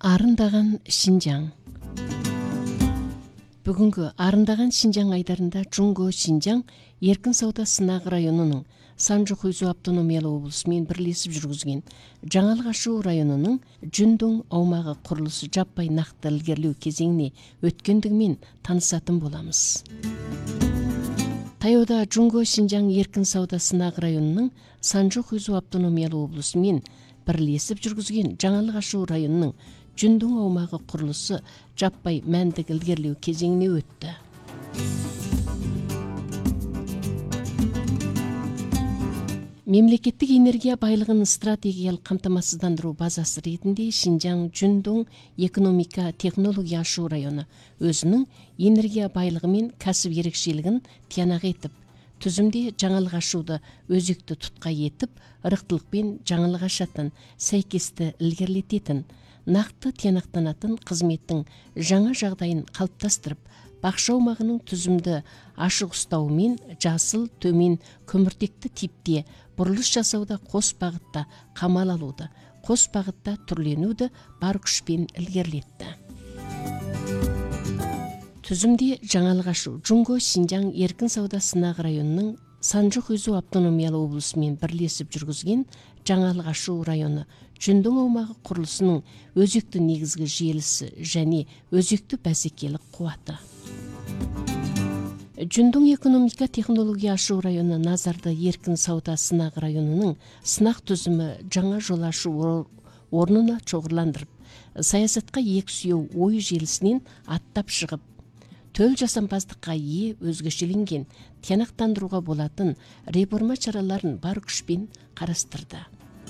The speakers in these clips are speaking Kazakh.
Арындаған Шинжаң. Бүгінгі арындаған Шинжаң айдарында Жунго Шинжаң еркін сауда сынақ районының Санжу Хуйзу автономиялы облысымен бірлесіп жүргізген Жаңалық Ашу районының Жүндоң аумағы құрылысы жаппай нақты ілгерілеу кезеңіне өткендігімен танысатын боламыз. Таяуда Жунго Шинжаң еркін сауда сынақ районының Санжу Хуйзу автономиялы облысымен бірлесіп жүргізген Жаңалық Ашу районының Жүндоң аумағы құрылысы жаппай мәндік ілгерілеу кезеңіне өтті. Мемлекеттік энергия байлығын стратегиялық қамтамасыздандыру базасы ретінде Шинжаң Жүндоң экономика технология ашу районы өзінің энергия байлығы мен кәсіп ерекшелігін тиянақ етіп, түзімде жаңалық ашуды өзекті тұтқа етіп, ырықтылықпен жаңалық ашатын, сәйкесті ілгерілететін, нақты тиянақтанатын қызметтің жаңа жағдайын қалыптастырып, бақша аумағының түзімді ашық ұстауымен жасыл, төмен, көміртекті типте бұрылыс жасауда қос бағытта қамал алуды, қос бағытта түрленуді бар күшпен ілгерілетті. Түзімде жаңалық ашу Жунго Шинжаң еркін сауда сынақ районының Санжу Хуйзу автономиялы облысымен бірлесіп жүргізген Жаңалық Ашу районы Жүндоң аумағы құрылысының өзекті негізгі желісі және өзекті бәсекелік қуаты. Жүндоң экономика технология ашу районы назарды еркін сауда сынақ районының сынақ түзімі жаңа жол ашу орнына шоғырландырып, саясатқа ексүйеу ой желісінен аттап шығып, төл жасампаздыққа өзгешеленген тиянақтандыруға болатын реформа шараларын бар күшпен қарастырды.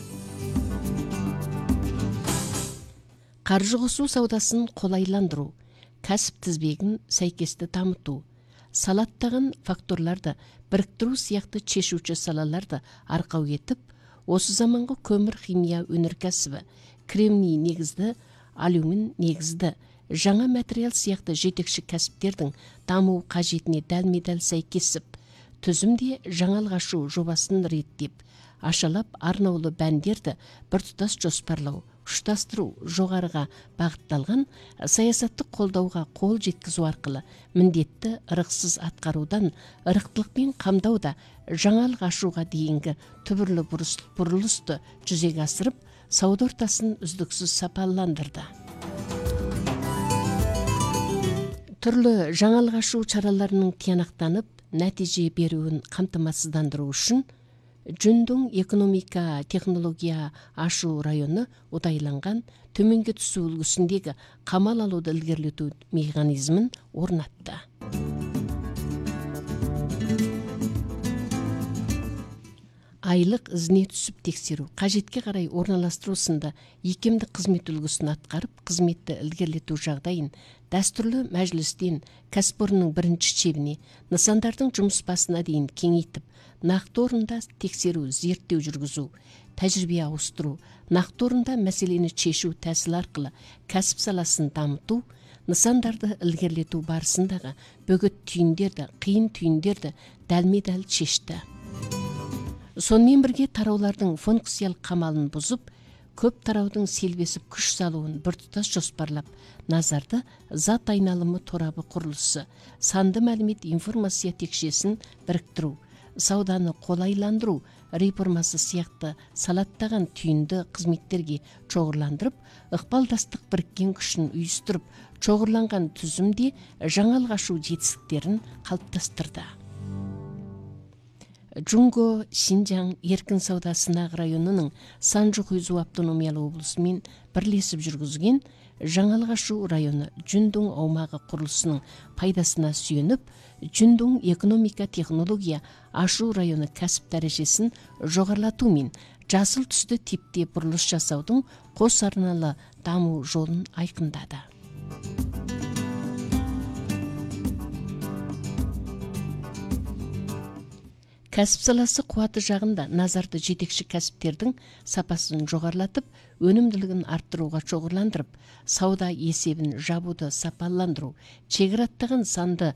Қаржы қосу саудасын қолайландыру, кәсіп тізбегін сәйкесті дамыту, салаттаған факторларды біріктіру сияқты шешуші салаларды арқау етіп, осы заманғы көмір химия өнеркәсібі, кремний негізді, алюмин негізді, жаңа материал сияқты жетекші кәсіптердің даму қажетіне дәлме-дәл сәйкесіп, түзімде жаңалық ашу жобасын реттеп, ашалап арнаулы бәндерді біртұтас жоспарлау, ұштастыру жоғарыға бағытталған саясаттық қолдауға қол жеткізу арқылы міндетті ырықсыз атқарудан ырықтылықпен қамдауда жаңалық ашуға дейінгі түбірлі бұрылысты жүзеге асырып, сауда ортасын үздіксіз сапаландырды. Түрлі жаңалық ашу шараларының тиянақтанып, нәтиже беруін қамтамасыздандыру үшін Жүндоң экономика технология ашу районы ұдайланған төменге түсу үлгісіндегі қамал алуды ілгерілету механизмін орнатты. Айлық ізіне түсіп тексеру, қажетке қарай орналастыру сынды икемді қызмет үлгісін атқарып, қызметті ілгерілету жағдайын дәстүрлі мәжілістен кәсіпорынның бірінші шебіне, нысандардың жұмыс басына дейін кеңейтіп, нақты орында тексеру, зерттеу жүргізу, тәжірибе ауыстыру, нақты орында мәселені шешу тәсіл арқылы кәсіп саласын дамыту, нысандарды ілгерілету барысындағы бөгет түйіндерді, қиын түйіндерді дәлме-дәл шешті. Сонымен бірге тараулардың функциялық қамалын бұзып, көп тараудың селбесіп күш салуын біртұтас жоспарлап, назарды зат айналымы торабы құрылысы, санды мәлімет информация текшесін біріктіру, сауданы қолайландыру реформасы сияқты салаттаған түйінді қызметтерге чоғырландырып, ықпалдастық біріккен күшін үйістіріп, чоғырланған түзімде жаңалық ашу жетістіктерін қалыптастырды. Жунго Шинжаң еркін сауда сынақ районының Санжу Хуйзу автономиялы облысымен бірлесіп жүргізген Жаңалық Ашу районы Жүндоң аумағы құрылысының пайдасына сүйеніп, Жүндоң экономика технология ашу районы кәсіп дәрежесін жоғарлату мен жасыл түсті типте бұрылыс жасаудың қос арналы даму жолын айқындады. Кәсіп саласы қуаты жағында назарды жетекші кәсіптердің сапасын жоғарлатып, өнімділігін арттыруға шоғырландырып, сауда есебін жабуды сапаландыру, шегір аттаған санды